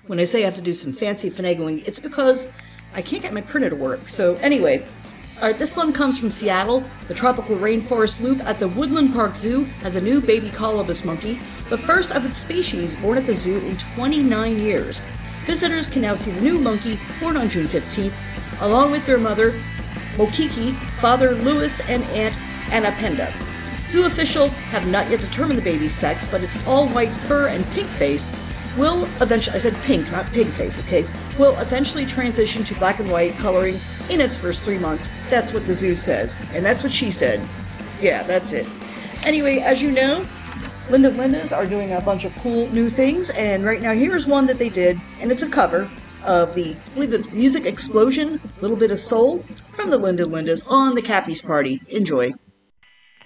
When I say I have to do some fancy finagling, it's because I can't get my printer to work. So anyway, alright, this one comes from Seattle. The Tropical Rainforest Loop at the Woodland Park Zoo has a new baby colobus monkey, the first of its species born at the zoo in 29 years. Visitors can now see the new monkey, born on June 15th, along with their mother, Mokiki, father Louis, and aunt Anapenda. Zoo officials have not yet determined the baby's sex, but its all-white fur and pink face will eventually, I said pink, not pig face, okay, will eventually transition to black and white coloring in its first 3 months. That's what the zoo says, and that's what she said. Yeah, that's it. Anyway, as you know, Linda Lindas are doing a bunch of cool new things, and right now here's one that they did, and it's a cover of the, I believe it's Music Explosion, Little Bit of Soul, from the Linda Lindas on the Cappy's Party. Enjoy.